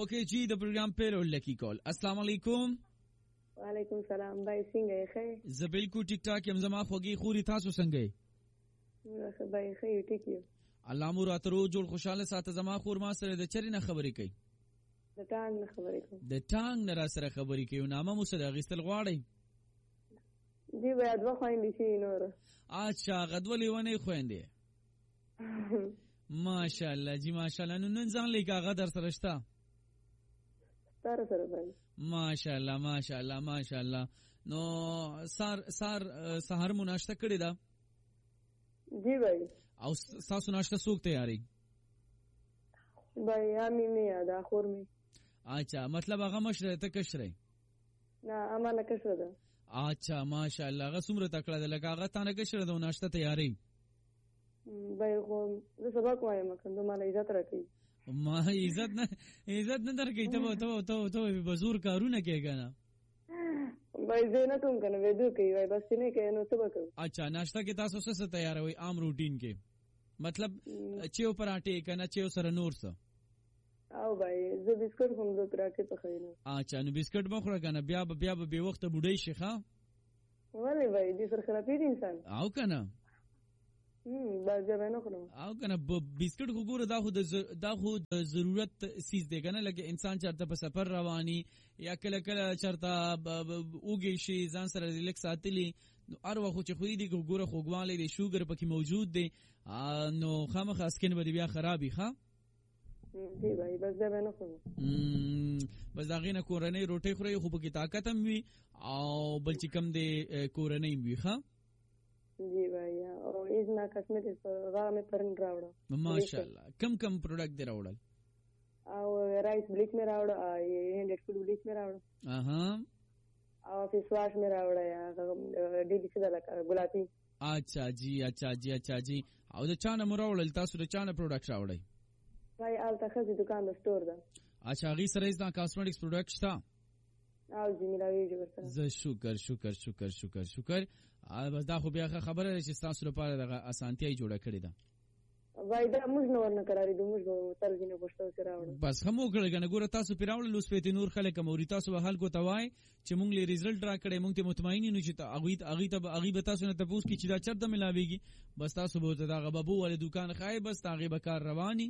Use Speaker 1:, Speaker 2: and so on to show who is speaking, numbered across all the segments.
Speaker 1: اوکے جی د پروګرام پیر ولکی کول. السلام علیکم.
Speaker 2: وعلیکم السلام. بای څنګه یې ښه؟
Speaker 1: زه بالکل ټیک ټاک یم. زما خوږی خوري تاسو څنګه یې؟
Speaker 2: بای ښه ټیک یو.
Speaker 1: الله مو راترو جوړ خوشاله ساته. زما خور ما سره د چری نه خبرې کوي.
Speaker 2: د ټانګ نه خبرې کوم.
Speaker 1: د ټانګ نه را سره خبرې کوي. نامه مو سره غیستل غواړي؟
Speaker 2: جی باید و خويندې شي نور.
Speaker 1: اچھا غدولې ونه خويندې. ماشاءالله جی ماشاءالله. نن ځان لیکا غدر سره شتا
Speaker 2: سره باندې.
Speaker 1: ماشاءالله ماشاءالله ماشاءالله. نو سحر مو ناشته کړی دا؟
Speaker 2: جی بای.
Speaker 1: او تاسو ناشته څوک تیاری؟
Speaker 2: بای امي می دا خور می.
Speaker 1: اچھا مطلب هغه مشره ته کشره؟
Speaker 2: نه امانه کشره ده.
Speaker 1: اچھا ماشاءالله. هغه څومره تکړه ده لکه هغه تانه کشره ده ناشته تیاری؟
Speaker 2: بای خو زه سبق وایم کنه مال عزت راکې.
Speaker 1: ما عزت نه درکې ته بزور کارونه کوي کنه.
Speaker 2: بای زه نه کوم کنه ودو کوي وای بس نه کوي نو څه وکړو.
Speaker 1: اچھا ناشته کې تاسو څه تیاروي عام روټین کې؟ مطلب چیو پراټې کنه چیو سره نور څه؟
Speaker 2: او بای زه بسکټ هم دوه راکې ته خاینم.
Speaker 1: اچھا نو بسکټ مخره کنه بیا به وخت بډای شي ښا؟
Speaker 2: ولی بای دې سره خرابې دي انسان.
Speaker 1: او کنه
Speaker 2: باز نه خورم.
Speaker 1: او کنه بسکټ خو ګوره دا خو د ضرورت سیز دی کنه. لکه انسان چرته په سفر رواني یا کله چرته اوږي شي ځان سره ریلیکس ساتلی نو هر وخت چې خوري دی ګوره خوګواله دی شوګر پکې موجود دی نو خامخا سکن به بیا خرابي ښا؟
Speaker 2: جی بھائی بس دا نه خورم.
Speaker 1: بس دا غینه کورنۍ روټي خوري خو پکې طاقت هم وي او بل چې کم دی کورنۍ وي ښا؟
Speaker 2: جی بھائی. او ایزنا کاسمیټکس غامه پرن راوړو.
Speaker 1: ماشاءالله. کم پروډکټ دی راوړل؟
Speaker 2: او رائس بلیچ می راوړو هینډ فود بلیچ می راوړو. او فیس واش می راوړو یا ډیلی څه دلته ګلابي.
Speaker 1: اچھا جی. او د چانه مراوړل تاسو د چانه پروډکټ راوړی؟
Speaker 2: بھائی الته خزي دکان د سٹور ده.
Speaker 1: اچھا غي سره دا کاسمیټکس پروډکټ شته؟
Speaker 2: او جی ملاوي جوړ سره.
Speaker 1: ز شکر. بس دا خو بیا خبره ده چې تاسو لپاره د اسانتیا جوړه کړې ده.
Speaker 2: وای دا موږ نو ورنه قرارې دوه موږ ترجمه پښتو سره راوړو.
Speaker 1: بس هم وکړل کنه ګوره تاسو پیراول لوس پېته نور خلک موري تاسو به حل کو توای چې موږ لې ریزلټ را کړې موږ ته مطمئن نه چې اغه به تاسو نه تاسو کې چې دا چرته ملاويږي. بس تاسو به دا غبابو ول دکان خای بس تاغه به کار رواني.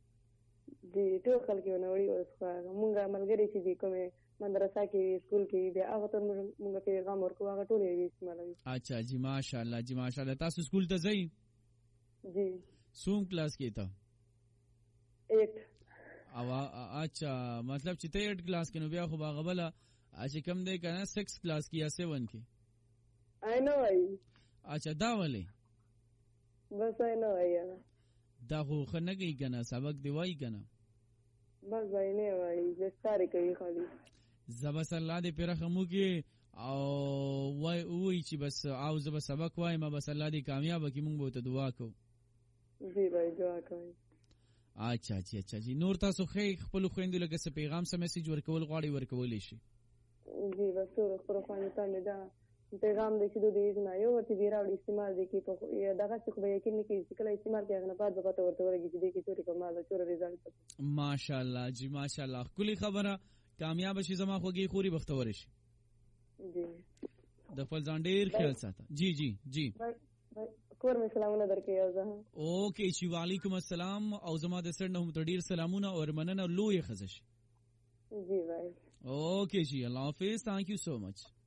Speaker 2: جی ټول خلک ونوړي اوس موږ عملګری چې دی کومه مدرسه کې سکول کې بیا هغه ته موږ پیغام ورکو هغه ټول یې استعمالوي.
Speaker 1: اچھا جی ماشاءالله. تاسو سکول ته ځئ؟
Speaker 2: جی.
Speaker 1: سوم کلاس کې تا؟
Speaker 2: 8.
Speaker 1: او اچھا مطلب چې ته 8 کلاس کې نو بیا خو باغبله چې کم دی کنه 6 کلاس کې یا 7 کې؟
Speaker 2: I know
Speaker 1: اچھا دا ولې؟
Speaker 2: بس I know
Speaker 1: دا خو خنګي کنه سبق دی وای کنه.
Speaker 2: بس وای نه وای زستاره کوي خالي.
Speaker 1: زبس الله دې پیرخمو کې او وای چې بس او زب سبق وای ما بس الله دې کامیاب کی مونږ به ته دعا کوو.
Speaker 2: جی بھائی دعا کوي.
Speaker 1: اچھا جی. نور تاسو خپل خويندو لکه څه پیغام سم میسج ورکول غواړي ورکول شي؟
Speaker 2: جی بس خپل خويندو ته دا پیغام دې چې دوی نه یو ورته دی راوړي استعمال دي کې په دغه څه خو به یقین نه کوي چې کله استعمال کوي نه بعد به پته ورته ورګي چې دې کې چوري کومه چور ریزلټ.
Speaker 1: ماشاءالله جی ماشاءالله. کلی خبره کامیاب شي زما خوږی خوري بختور شي.
Speaker 2: جی
Speaker 1: د خپل ځان ډیر خیال ساته. جی
Speaker 2: کور می سلامونه درکې او زه.
Speaker 1: اوکے جی وعلیکم السلام. او زما د سر نه هم ډیر سلامونه او مننه لوی خزش.
Speaker 2: جی بھائی.
Speaker 1: اوکے جی الله حافظ. تhank you so much.